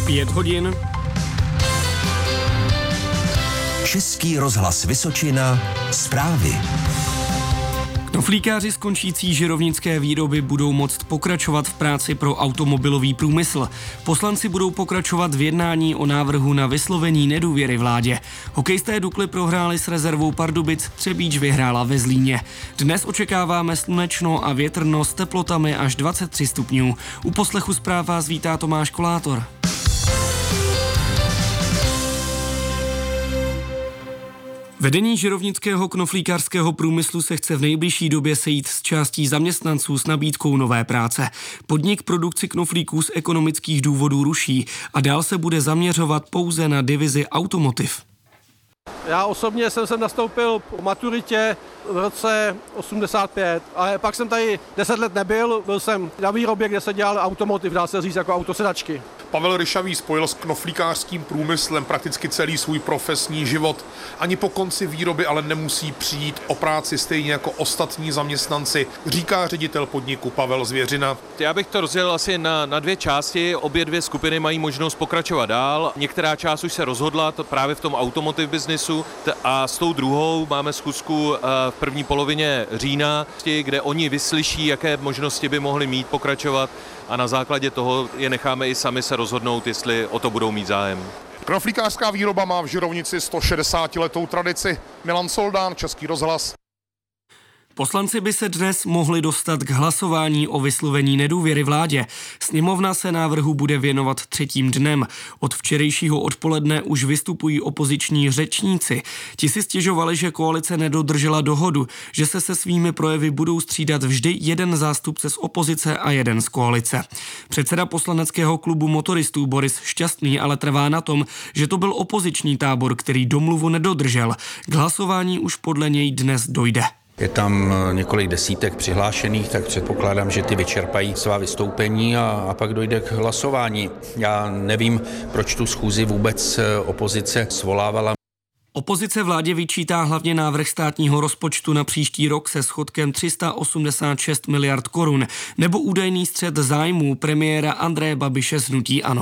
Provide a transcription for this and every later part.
5 hodin. Český rozhlas Vysočina, zprávy. Knoflíkáři z končící žirovnické výroby budou moct pokračovat v práci pro automobilový průmysl. Poslanci budou pokračovat v jednání o návrhu na vyslovení nedůvěry vládě. Hokejisté Dukly prohráli s rezervou Pardubic, Třebíč vyhrála ve Zlíně. Dnes očekáváme slunečno a větrno s teplotami až 23 stupňů. U poslechu zpráv vás vítá Tomáš Kolátor. Vedení žirovnického knoflíkářského průmyslu se chce v nejbližší době sejít s částí zaměstnanců s nabídkou nové práce. Podnik produkci knoflíků z ekonomických důvodů ruší a dál se bude zaměřovat pouze na divizi automotiv. Já osobně jsem sem nastoupil po maturitě v roce 85, ale pak jsem tady 10 let nebyl, byl jsem na výrobě, kde se dělal automotiv, dá se říct jako autosedačky. Pavel Ryšavý spojil s knoflíkářským průmyslem prakticky celý svůj profesní život. Ani po konci výroby ale nemusí přijít o práci stejně jako ostatní zaměstnanci, říká ředitel podniku Pavel Zvěřina. Já bych to rozdělil asi na dvě části. Obě dvě skupiny mají možnost pokračovat dál. Některá část už se rozhodla to právě v tom automotive businessu a s tou druhou máme schůzku v první polovině října, kde oni vyslyší, jaké možnosti by mohli mít pokračovat a na základě toho je necháme i sami se rozhodnout, jestli o to budou mít zájem. Knoflíkářská výroba má v Žirovnici 160letou tradici. Milan Soldán, Český rozhlas. Poslanci by se dnes mohli dostat k hlasování o vyslovení nedůvěry vládě. Sněmovna se návrhu bude věnovat 3. dnem. Od včerejšího odpoledne už vystupují opoziční řečníci. Ti si stěžovali, že koalice nedodržela dohodu, že se svými projevy budou střídat vždy jeden zástupce z opozice a jeden z koalice. Předseda poslaneckého klubu motoristů Boris Šťastný ale trvá na tom, že to byl opoziční tábor, který domluvu nedodržel. K hlasování už podle něj dnes dojde. Je tam několik desítek přihlášených, tak předpokládám, že ty vyčerpají svá vystoupení a pak dojde k hlasování. Já nevím, proč tu schůzi vůbec opozice svolávala. Opozice vládě vyčítá hlavně návrh státního rozpočtu na příští rok se schodkem 386 miliard korun nebo údajný střet zájmů premiéra Andreje Babiše z hnutí ANO.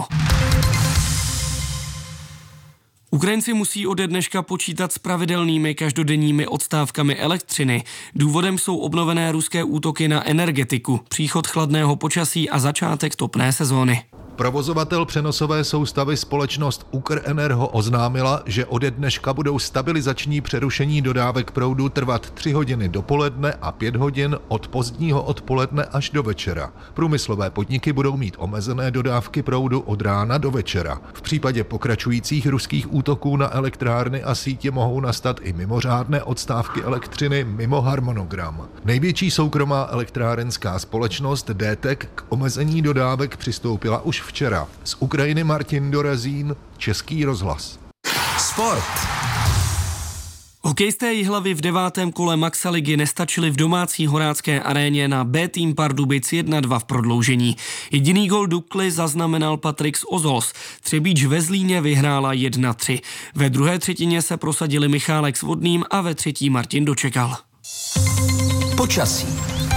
Ukrajinci musí ode dneška počítat s pravidelnými každodenními odstávkami elektřiny. Důvodem jsou obnovené ruské útoky na energetiku, příchod chladného počasí a začátek topné sezóny. Provozovatel přenosové soustavy společnost Ukrenergo oznámila, že ode dneška budou stabilizační přerušení dodávek proudu trvat 3 hodiny dopoledne a 5 hodin od pozdního odpoledne až do večera. Průmyslové podniky budou mít omezené dodávky proudu od rána do večera. V případě pokračujících ruských útoků na elektrárny a sítě mohou nastat i mimořádné odstávky elektřiny mimo harmonogram. Největší soukromá elektrárenská společnost DTEK k omezení dodávek přistoupila už včera. Z Ukrajiny Martin Dorazín, Český rozhlas. Sport. Hokejisté Jihlavy v 9. kole Maxa ligy nestačili v domácí horácké aréně na B tým Pardubic 1-2 v prodloužení. Jediný gol Dukly zaznamenal Patrik z Ozols. Třebíč ve Zlíně vyhrála 1-3. Ve druhé třetině se prosadili Michálek s Vodným a ve třetí Martin Dočekal. Počasí.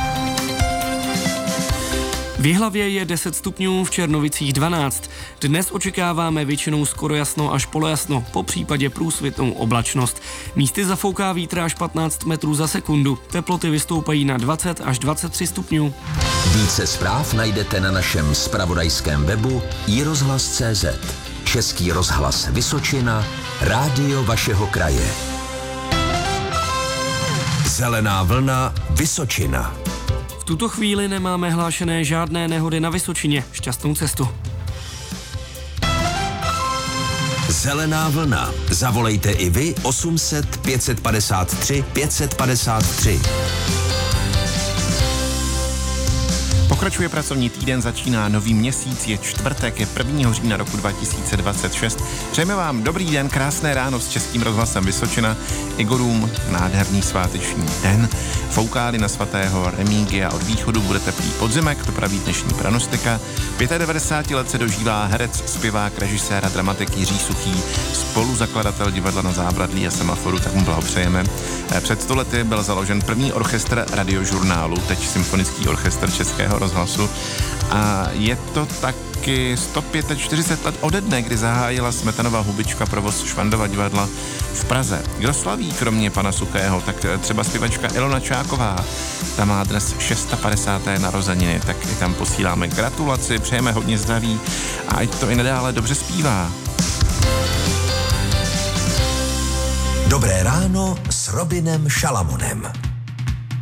V Jihlavě je 10 stupňů, v Černovicích 12. Dnes očekáváme většinou skoro jasno až polojasno, po případě průsvitnou oblačnost. Místy zafouká vítr až 15 metrů za sekundu. Teploty vystoupají na 20 až 23 stupňů. Více zpráv najdete na našem zpravodajském webu iRozhlas.cz. Český rozhlas Vysočina, rádio vašeho kraje. Zelená vlna Vysočina. V tuto chvíli nemáme hlášené žádné nehody na Vysočině. Šťastnou cestu. Zelená vlna. Zavolejte i vy 800 553 553. Pokračuje pracovní týden, začíná nový měsíc, je čtvrtek, je 1. října roku 2026. Přejeme vám dobrý den, krásné ráno s Českým rozhlasem Vysočina, Igorům nádherný sváteční den. Foukáli na svatého Remígia od východu bude teplý podzimek, to praví dnešní pranostika. 95 let se dožívá herec, zpěvák, režisér a dramatik Jiří Suchý, spoluzakladatel divadla Na zábradlí a Semaforu, tak mu blahopřejeme. Před 100 lety byl založen první orchestr radiožurnálu, teď Symfonický orchestr Českého rozhlasu. A je to tak taky 145 let ode dne, kdy zahájila Smetanova hubička provoz Švandova divadla v Praze. Kdo slaví kromě pana Suchého, tak třeba zpěvačka Ilona Čáková, ta má dnes 650. narozeniny, tak i tam posíláme gratulaci, přejeme hodně zdraví a ať to i nadále dobře zpívá. Dobré ráno s Robinem Šalamonem.